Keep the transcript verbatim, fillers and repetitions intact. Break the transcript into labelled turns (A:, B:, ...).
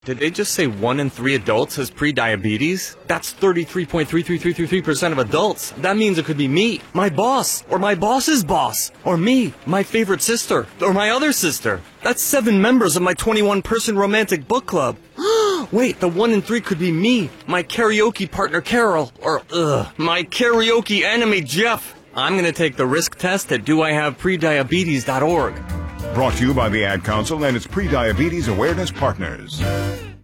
A: Did they just say one in three adults has prediabetes? That's thirty-three point three three three three three percent of adults. That means it could be me, my boss, or my boss's boss, or me, my favorite sister, or my other sister. That's seven members of my twenty-one person romantic book club. Wait, the one in three could be me, my karaoke partner Carol, or ugh, my karaoke enemy Jeff. I'm gonna take the risk test at do I have prediabetes dot org.
B: Brought to you by the Ad Council and its Prediabetes Awareness Partners.